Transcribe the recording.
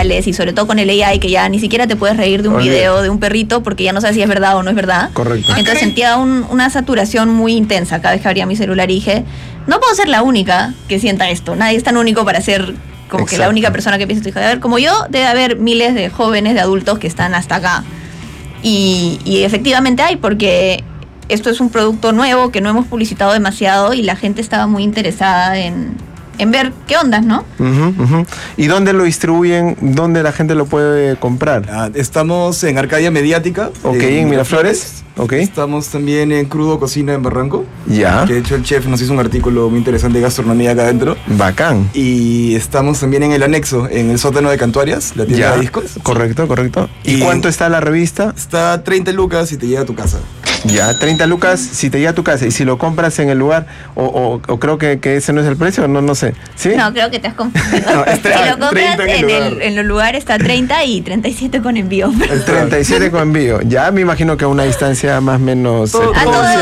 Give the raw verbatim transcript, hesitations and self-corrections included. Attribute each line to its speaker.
Speaker 1: sociales y sobre todo con el A I, que ya ni siquiera te puedes reír de un
Speaker 2: Oye.
Speaker 1: video de un perrito porque ya no sabes si es verdad o no es verdad.
Speaker 2: Correcto.
Speaker 1: Entonces sentía un, una saturación muy intensa cada vez que abría mi celular y dije, no puedo ser la única que sienta esto. Nadie es tan único para ser como que la
Speaker 2: Exacto.
Speaker 1: única persona que piensa esto. Dije, a ver, como yo, debe haber miles de jóvenes, de adultos que están hasta acá. Y, y efectivamente hay, porque esto es un producto nuevo que no hemos publicitado demasiado y la gente estaba muy interesada en, en ver qué ondas, ¿no?
Speaker 2: Ujú, ujú. ¿Y dónde lo distribuyen? ¿Dónde la gente lo puede comprar?
Speaker 3: Ah, estamos en Arcadia Mediática.
Speaker 2: Ok, en Miraflores. Ok.
Speaker 3: Estamos también en Crudo Cocina en Barranco.
Speaker 2: Ya.
Speaker 3: Que de hecho el chef nos hizo un artículo muy interesante de gastronomía acá adentro.
Speaker 2: Bacán.
Speaker 3: Y estamos también en el anexo, en el sótano de Cantuarias, la tienda
Speaker 2: Ya.
Speaker 3: de discos.
Speaker 2: Correcto, correcto. ¿Y,
Speaker 3: Y-
Speaker 2: cuánto está la revista?
Speaker 3: Está treinta lucas y te llega a tu casa.
Speaker 2: Ya, treinta lucas si te llega a tu casa. Y si lo compras en el lugar, o, o, o creo que, que ese no es el precio, no, no sé. ¿Sí?
Speaker 1: No, creo que te has confundido.
Speaker 3: No, es
Speaker 1: si
Speaker 3: tre-
Speaker 1: lo compras
Speaker 3: treinta en el
Speaker 1: en, el,
Speaker 3: lugar.
Speaker 1: en los lugares está treinta y treinta y siete con envío.
Speaker 2: treinta y siete con envío. Ya me imagino que a una distancia más o menos...
Speaker 3: Todo-
Speaker 2: eh,
Speaker 1: A todo